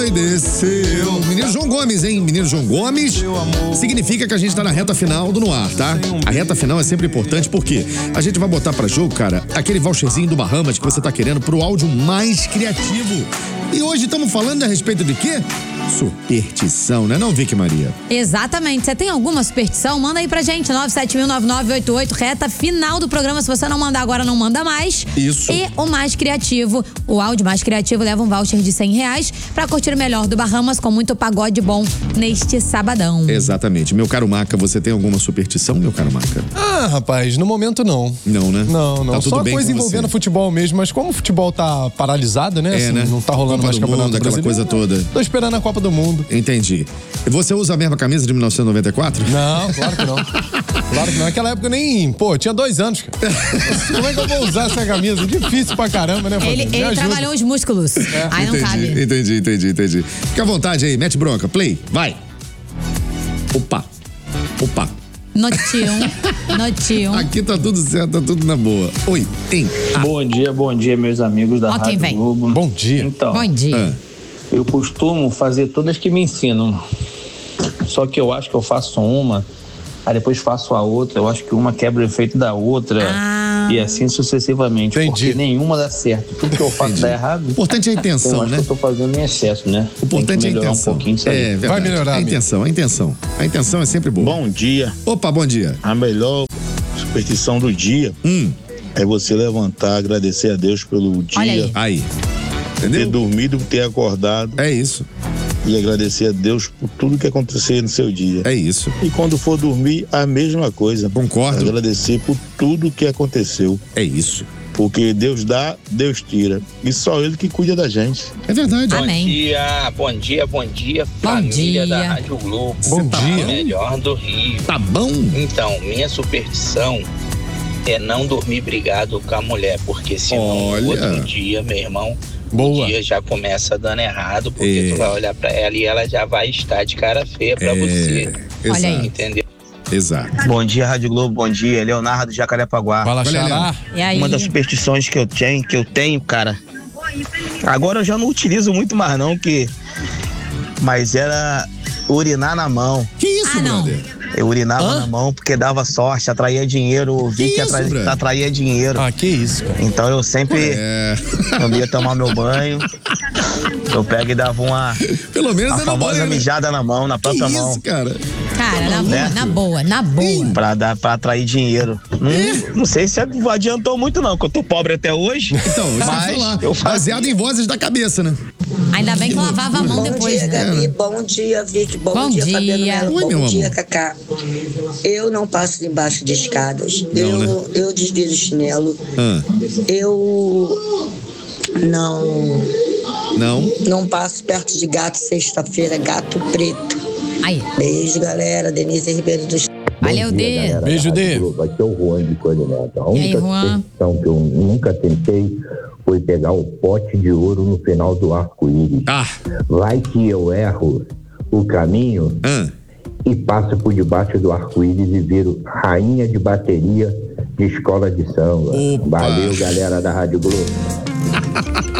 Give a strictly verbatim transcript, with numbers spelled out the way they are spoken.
Desceu. Menino João Gomes, hein? Menino João Gomes significa que a gente tá na reta final do No Ar, tá? A reta final é sempre importante porque a gente vai botar pra jogo, cara, aquele voucherzinho do Bahamas que você tá querendo pro áudio mais criativo. E hoje estamos falando a respeito de quê? Superstição, né não, Vicky Maria? Exatamente. Você tem alguma superstição? Manda aí pra gente, nove sete mil, nove nove oito oito, reta final do programa. Se você não mandar agora, não manda mais. Isso. E o mais criativo, o áudio mais criativo leva um voucher de cem reais pra curtir o melhor do Bahamas com muito pagode bom neste sabadão. Exatamente. Meu caro Maca, você tem alguma superstição, meu caro Maca? Ah, rapaz, no momento não. Não, né? Não, não. Tá tudo Só bem coisa com envolvendo você. futebol mesmo, mas como o futebol tá paralisado, né? É, Assim, né? não tá rolando Copa mais do campeonato Mundo, aquela brasileiro. coisa toda. Tô esperando a Copa do Mundo. Entendi. E você usa a mesma camisa de mil novecentos e noventa e quatro? Não, claro que não. Claro que não. Naquela época eu nem... Pô, eu tinha dois anos, cara. Como é que eu vou usar essa camisa? Difícil pra caramba, né, Ele, Me ele ajuda. trabalhou os músculos. É. Aí não entendi, cabe. entendi, entendi, entendi. Fica à vontade aí, mete bronca, play, vai. Opa, opa. Notinho, notinho. Aqui tá tudo certo, tá tudo na boa. Oi, tem. Ah. Bom dia, bom dia, meus amigos da Ó, quem Rádio vem? Globo. Bom dia. Então, Bom dia. Ah. eu costumo fazer todas que me ensinam. Só que eu acho que eu faço uma, aí depois faço a outra. Eu acho que uma quebra o efeito da outra. Ah. E assim sucessivamente. Entendi. Porque nenhuma dá certo. Tudo que eu faço Entendi. dá errado. O importante é a Então, eu intenção, acho né? que eu tô fazendo em excesso, né? O importante Tem é que a melhorar intenção. um pouquinho isso aí. É verdade. Vai melhorar, A amigo. intenção, a intenção. A intenção é sempre boa. Bom dia. Opa, bom dia. A melhor superstição do dia Hum, é você levantar, agradecer a Deus pelo Olha dia, aí. aí. ter Entendeu? dormido, ter acordado É isso, e agradecer a Deus por tudo que aconteceu no seu dia. é isso. E quando for dormir, a mesma coisa. Concordo. Agradecer por tudo que aconteceu. É isso. Porque Deus dá, Deus tira. E só Ele que cuida da gente. É verdade. Amém. Bom dia, bom dia, bom dia, Bom família dia. da Rádio Globo. Bom tá dia. Melhor do Rio. Tá bom? Então, minha superstição é não dormir brigado com a mulher, porque senão Olha. no outro dia, meu irmão, Boa. o dia já começa dando errado, porque É. tu vai olhar pra ela e ela já vai estar de cara feia pra você, Olha aí. Exato. entendeu? Exato. Bom dia, Rádio Globo, bom dia. Leonardo de Jacarepaguá. Fala, Olha, Xará. E aí? Uma das superstições que eu tenho, que eu tenho, cara. Agora eu já não utilizo muito mais não, que mas era urinar na mão. Que isso, Ah, não. brother? Eu urinava na mão porque dava sorte, atraía dinheiro, ouvi Que que, isso, atra... brother? atraía dinheiro. Ah, que isso, cara. Então eu sempre, É. quando ia tomar meu banho, eu pego e dava uma Pelo menos a é no famosa banho, né? mijada na mão, na Que própria isso, mão. cara? Cara, na boa, na boa, na boa. Pra, dar, pra atrair dinheiro. Não, não sei se adiantou muito não, porque eu tô pobre até hoje. Então, isso Mas que eu ia falar. eu fazia. Baseado em vozes da cabeça, né? Ainda bem que eu lavava a mão Bom depois, dia, né? Gabi. Bom dia, Vicky. Bom, Bom dia, dia. Fabiano Melo. Oi, meu Bom dia, amor. Cacá. Eu não passo embaixo de escadas. Não, eu, né? eu desvio o chinelo. Ah, Eu não, não? não passo perto de gato sexta-feira, gato preto. Aí. Beijo, galera. Denise Ribeiro dos Valeu, Dê. Beijo, Dê. Aqui é o Juan de Coelho Neto. A E aí, única Juan? superstição que eu nunca tentei foi pegar o pote de ouro no final do arco-íris. Ah, Vai que eu erro o caminho ah. e passo por debaixo do arco-íris e viro rainha de bateria de escola de samba. Opa. Valeu, galera da Rádio Globo.